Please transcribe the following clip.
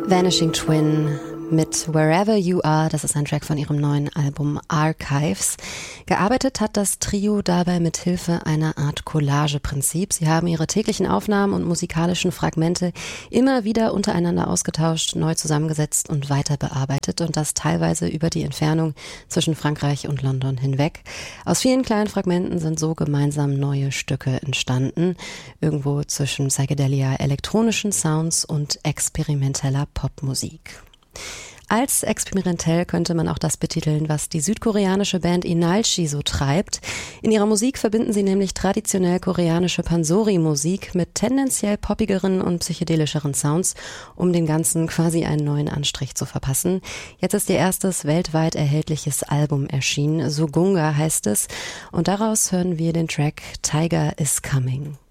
Vanishing Twin mit Wherever You Are, das ist ein Track von ihrem neuen Album Archives. Gearbeitet hat das Trio dabei mit Hilfe einer Art Collage-Prinzip. Sie haben ihre täglichen Aufnahmen und musikalischen Fragmente immer wieder untereinander ausgetauscht, neu zusammengesetzt und weiter bearbeitet und das teilweise über die Entfernung zwischen Frankreich und London hinweg. Aus vielen kleinen Fragmenten sind so gemeinsam neue Stücke entstanden, irgendwo zwischen Psychedelia, elektronischen Sounds und experimenteller Popmusik. Als experimentell könnte man auch das betiteln, was die südkoreanische Band Inalchi so treibt. In ihrer Musik verbinden sie nämlich traditionell koreanische Pansori-Musik mit tendenziell poppigeren und psychedelischeren Sounds, um dem Ganzen quasi einen neuen Anstrich zu verpassen. Jetzt ist ihr erstes weltweit erhältliches Album erschienen, Sugunga heißt es, und daraus hören wir den Track Tiger is Coming.